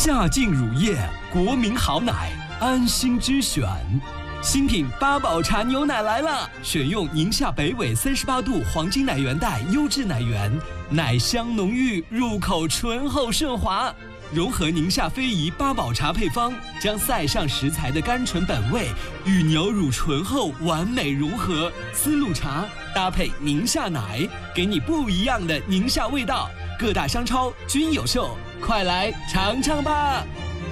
夏净乳业，国民好奶，安心之选。新品八宝茶牛奶来了，选用宁夏北纬38度黄金奶源带优质奶源，奶香浓郁，入口醇厚顺滑。融合宁夏非遗八宝茶配方，将塞上食材的甘醇本味与牛乳醇厚完美融合，丝路茶搭配宁夏奶，给你不一样的宁夏味道。各大商超均有售，快来尝尝吧！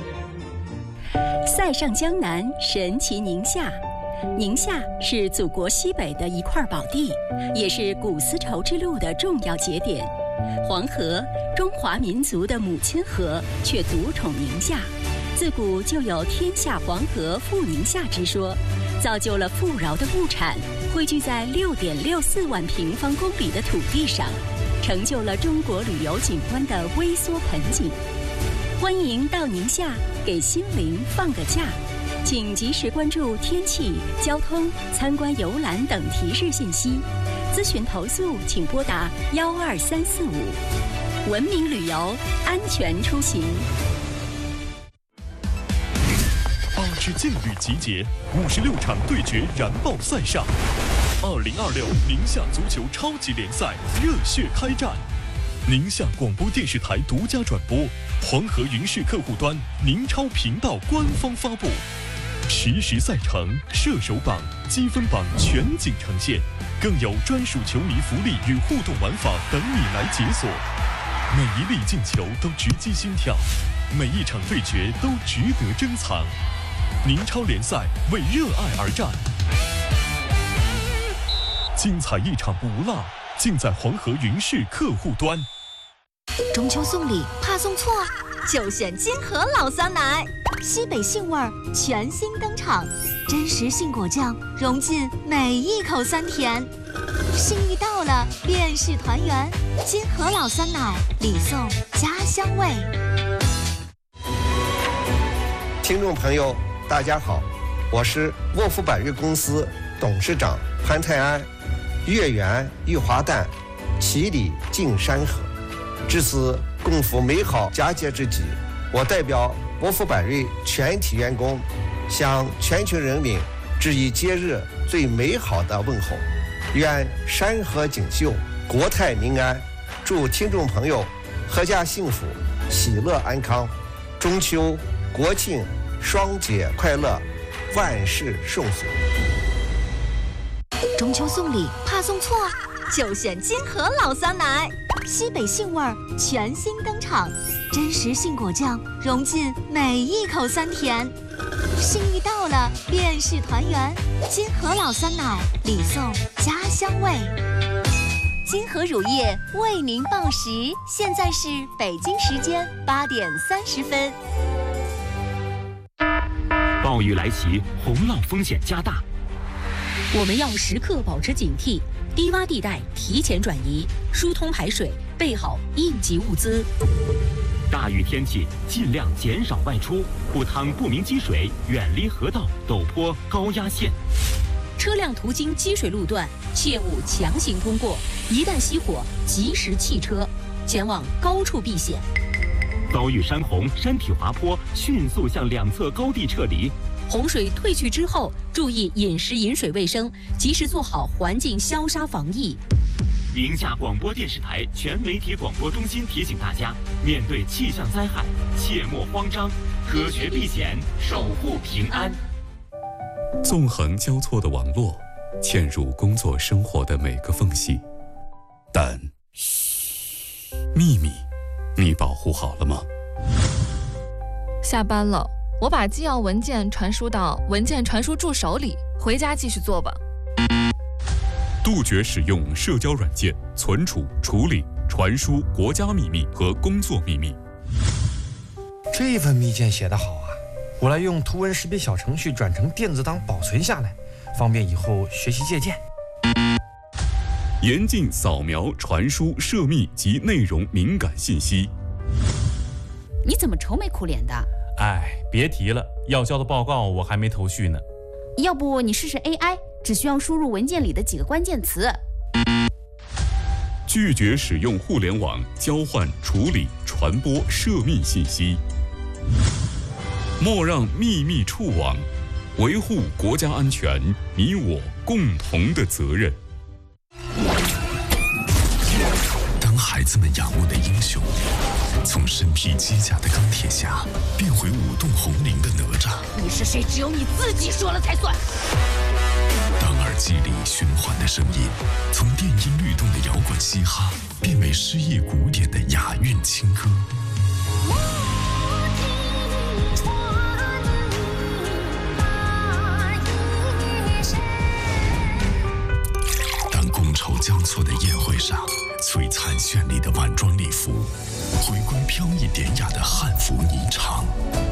塞上江南，神奇宁夏。宁夏是祖国西北的一块宝地，也是古丝绸之路的重要节点。黄河，中华民族的母亲河，却独宠宁夏。自古就有天下黄河富宁夏之说，造就了富饶的物产汇聚在6.64万平方公里的土地上，成就了中国旅游景观的微缩盆景。欢迎到宁夏给心灵放个假，请及时关注天气、交通、参观游览等提示信息。咨询投诉请拨打12345。文明旅游，安全出行。 8支劲旅集结，56场对决燃爆赛上，2026宁夏足球超级联赛热血开战。宁夏广播电视台独家转播，黄河云视客户端、宁超频道官方发布，实时赛程、射手榜、积分榜全景呈现，更有专属球迷福利与互动玩法等你来解锁。每一粒进球都直击心跳，每一场对决都值得珍藏。宁超联赛为热爱而战，精彩一场不落，尽在黄河云视客户端。 中秋送礼怕送错，就选金河老酸奶，西北杏味儿全新登场，真实杏果酱融进每一口酸甜，心意到了便是团圆。金河老酸奶，礼送家乡味。 听众朋友大家好，我是沃夫百瑞公司董事长潘泰安。月圆玉华诞，其里尽山河。至此共赴美好佳节之际，我代表沃夫百瑞全体员工，向全球人民致以节日最美好的问候。愿山河锦绣，国泰民安。祝听众朋友阖家幸福，喜乐安康。中秋、国庆双节快乐，万事顺遂。 中秋送礼怕送错，就选金河老酸奶，西北杏味儿全新登场，真实杏果酱融进每一口酸甜，心意到了便是团圆。金河老酸奶，礼送家乡味。金河乳业为您报时，现在是北京时间8点30分。 暴雨来袭，洪涝风险加大， 我们要时刻保持警惕，低洼地带提前转移，疏通排水，备好应急物资。 大雨天气尽量减少外出，不趟不明积水，远离河道、陡坡、高压线。 车辆途经积水路段，切勿强行通过，一旦熄火，及时弃车，前往高处避险。 遭遇山洪、山体滑坡，迅速向两侧高地撤离。 洪水退去之后，注意饮食饮水卫生，及时做好环境消杀防疫。 宁夏广播电视台全媒体广播中心提醒大家，面对气象灾害，切莫慌张，科学避险，守护平安。 纵横交错的网络，嵌入工作生活的每个缝隙，但嘘，秘密，你保护好了吗？ 下班了，我把纪要文件传输到文件传输助手里，回家继续做吧。 杜绝使用社交软件存储、处理、传输国家秘密和工作秘密。 这份密件写得好啊，我来用图文识别小程序转成电子档保存下来，方便以后学习借鉴。 严禁扫描、传输涉密及内容敏感信息。 你怎么愁眉苦脸的？ 哎，别提了，要交的报告我还没头绪呢。 要不你试试 AI， 只需要输入文件里的几个关键词。 拒绝使用互联网交换、处理、传播涉密信息。 莫让秘密触网，维护国家安全，你我共同的责任。 当孩子们仰慕的英雄，从身披机甲的钢铁侠变回舞动红绫的哪吒， 你是谁，只有你自己说了才算。 当耳机里循环的声音，从电音律动的摇滚嘻哈变为诗意古典的雅韵情歌。当觥筹交错的宴会上，璀璨绚丽的晚装礼服回归飘逸典雅的汉服霓裳，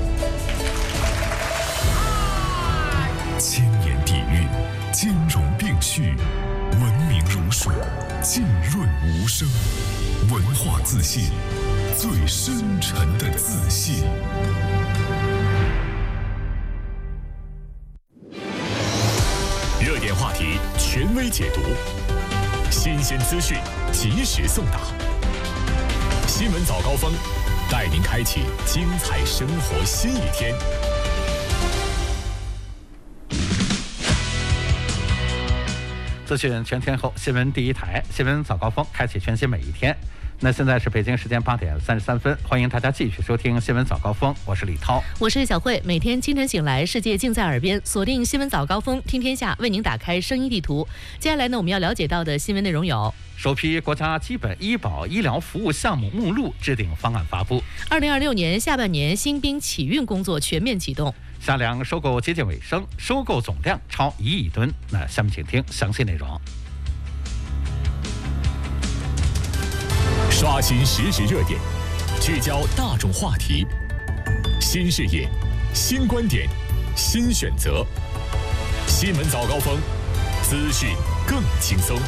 千年底蕴，兼容并蓄，文明如水，浸润无声，文化自信，最深沉的自信。 热点话题权威解读，新鲜资讯及时送达。新闻早高峰，带您开启精彩生活新一天。 资讯全天候，新闻第一台，新闻早高峰，开启全新每一天。那现在是北京时间8点33分，欢迎大家继续收听新闻早高峰，我是李涛， 我是小慧。每天清晨醒来，世界尽在耳边，锁定新闻早高峰，听天下，为您打开声音地图。接下来呢，我们要了解到的新闻内容有： 首批国家基本医保医疗服务项目目录制定方案发布 ；2026年下半年新兵启运工作全面启动； 夏粮收购接近尾声，收购总量超1亿吨。那下面请听详细内容。 刷新实时热点，聚焦大众话题，新视野，新观点，新选择。新闻早高峰，资讯更轻松。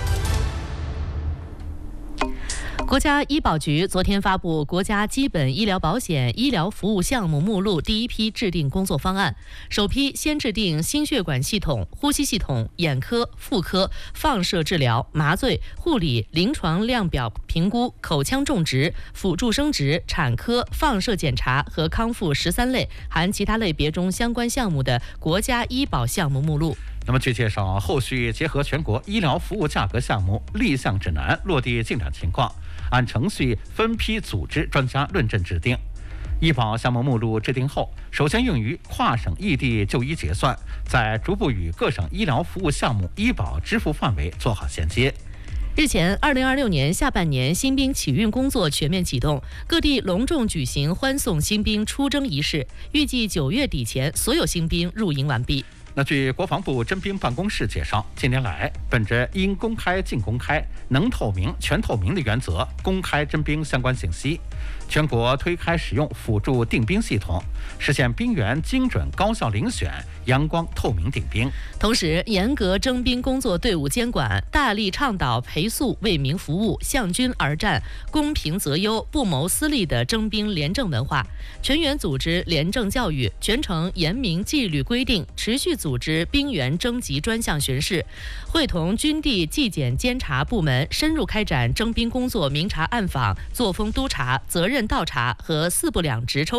国家医保局昨天发布国家基本医疗保险医疗服务项目目录第一批制定工作方案，首批先制定心血管系统、呼吸系统、眼科、妇科、放射治疗、麻醉、护理、临床量表评估、口腔种植、辅助生殖、产科、放射检查和康复13类含其他类别中相关项目的国家医保项目目录。 那么据介绍，后续结合全国医疗服务价格项目立项指南落地进展情况，按程序分批组织专家论证制定。医保项目目录制定后，首先用于跨省异地就医结算，再逐步与各省医疗服务项目医保支付范围做好衔接。 日前，2026年下半年新兵启运工作全面启动，各地隆重举行欢送新兵出征仪式，预计9月底前所有新兵入营完毕。 那据国防部征兵办公室介绍，近年来本着应公开尽公开、能透明全透明的原则，公开征兵相关信息，全国推开使用辅助定兵系统，实现兵员精准高效遴选、阳光透明定兵。 同时，严格征兵工作队伍监管，大力倡导培素为民服务、向军而战、公平择优、不谋私利的征兵廉政文化，全员组织廉政教育，全程严明纪律规定，持续组织兵员征集专项巡视，会同军地纪检监察部门深入开展征兵工作明察暗访、作风督查、责任倒查和4不2职抽